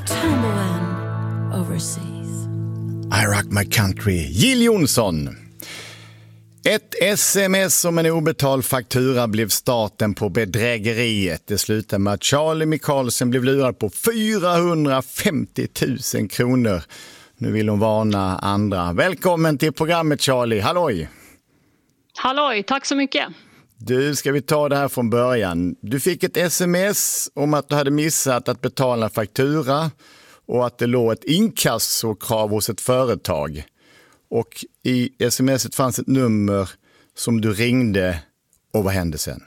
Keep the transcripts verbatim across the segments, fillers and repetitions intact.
tumbling overseas. I rock my country. Jill Johnson. Ett sms om en obetald faktura blev starten på bedrägeriet. Det slutade med att Charlie Mikkelsen blev lurad på fyrahundrafemtio tusen kronor. Nu vill hon varna andra. Välkommen till programmet, Charlie. Halloj! Halloj, tack så mycket. Du, ska vi ta det här från början. Du fick ett sms om att du hade missat att betala en faktura och att det låg ett inkassokrav hos ett företag. Och i smset fanns ett nummer som du ringde, och vad hände sen?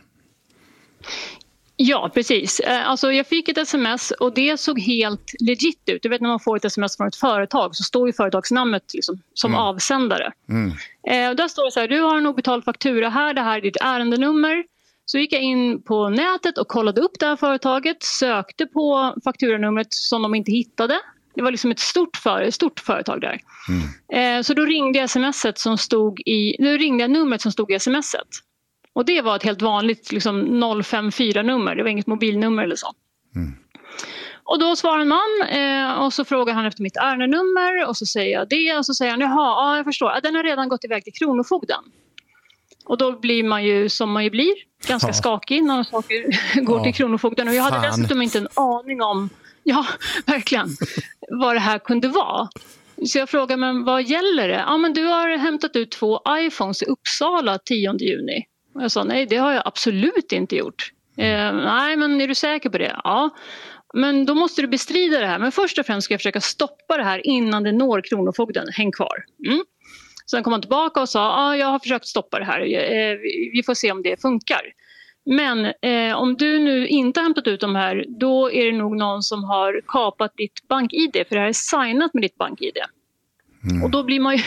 Ja, precis. Alltså jag fick ett sms och det såg helt legit ut. Du vet, när man får ett sms från ett företag så står ju företagsnamnet liksom som mm. avsändare. Mm. Eh, och där står det så här: du har en obetald faktura här, det här är ditt ärendenummer. Så gick jag in på nätet och kollade upp det här företaget, sökte på fakturanumret som de inte hittade. Det var liksom ett stort, för, stort företag där. Mm. Eh, så då ringde jag smset som stod i, då ringde jag numret som stod i smset. Och det var ett helt vanligt liksom, noll fem fyra-nummer. Det var inget mobilnummer eller så. Mm. Och då svarar en man eh, och så frågar han efter mitt ärendenummer. Och så säger jag det. Och så säger han, jaha, ja, jag förstår. Ja, den har redan gått iväg till Kronofogden. Och då blir man ju som man ju blir. Ganska ja. skakig när saker går ja. till Kronofogden. Och jag hade Fan. dessutom inte en aning om, ja, verkligen, vad det här kunde vara. Så jag frågar, men vad gäller det? Ja, men du har hämtat ut två iPhones i Uppsala tionde juni. Och jag sa, nej, det har jag absolut inte gjort. Eh, nej, men är du säker på det? Ja, men då måste du bestrida det här. Men först och främst ska jag försöka stoppa det här innan det når Kronofogden. Häng kvar. Mm. Sen kom han tillbaka och sa, ja, jag har försökt stoppa det här. Eh, vi får se om det funkar. Men eh, om du nu inte har hämtat ut de här, då är det nog någon som har kapat ditt bank-I D. För det här är signat med ditt bank-I D. Mm. Och då blir man ju